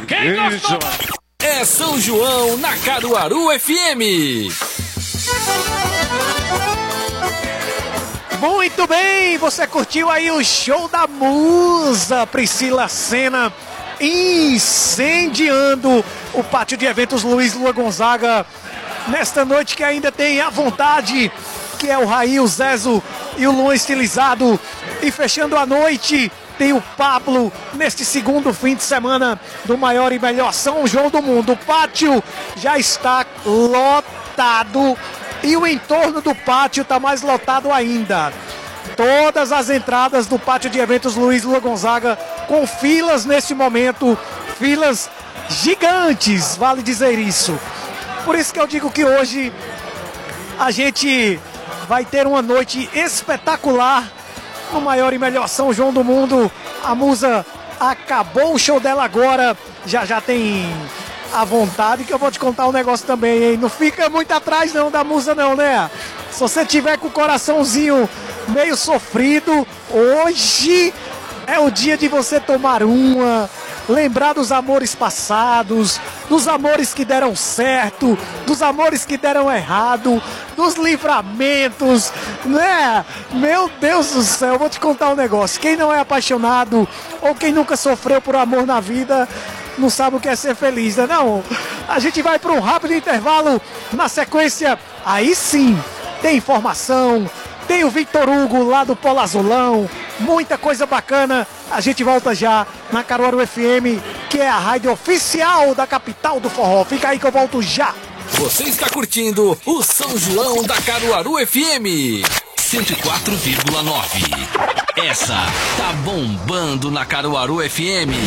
Quem gostou? É São João na Caruaru FM. Muito bem, você curtiu aí o show da musa Priscila Senna incendiando o pátio de eventos Luiz Lua Gonzaga nesta noite que ainda tem A Vontade, que é o Raí, o Zezo e o Luan Estilizado, e fechando a noite tem o Pablo neste segundo fim de semana do maior e melhor São João do mundo. O pátio já está lotado e o entorno do pátio está mais lotado ainda. Todas as entradas do pátio de eventos Luiz Lua Gonzaga com filas neste momento, filas gigantes, vale dizer isso. Por isso que eu digo que hoje a gente vai ter uma noite espetacular no maior e melhor São João do mundo. A musa acabou o show dela agora, já tem A Vontade, que eu vou te contar um negócio também, hein? Não fica muito atrás não da musa não, né? Se você tiver com o coraçãozinho meio sofrido, hoje é o dia de você tomar uma, lembrar dos amores passados, dos amores que deram certo, dos amores que deram errado, dos livramentos, né? Meu Deus do céu, eu vou te contar um negócio. Quem não é apaixonado ou quem nunca sofreu por amor na vida não sabe o que é ser feliz, né? Não, a gente vai para um rápido intervalo. Na sequência, aí sim, tem informação, tem o Victor Hugo lá do Polo Azulão, muita coisa bacana. A gente volta já na Caruaru FM, que é a rádio oficial da capital do forró. Fica aí que eu volto já. Você está curtindo o São João da Caruaru FM 104,9. Essa tá bombando na Caruaru FM.